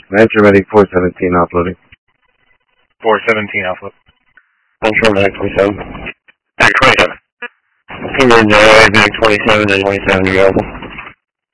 Answer medic 417 offloading. 417 offload. Control medic 27. Medic 27. Opinion, medic 27 and 27 available.